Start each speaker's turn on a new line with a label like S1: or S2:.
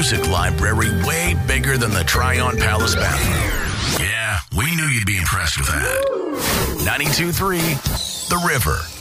S1: music library way bigger than the Tryon Palace bathroom. Yeah, we knew you'd be impressed with that. 92.3 The River.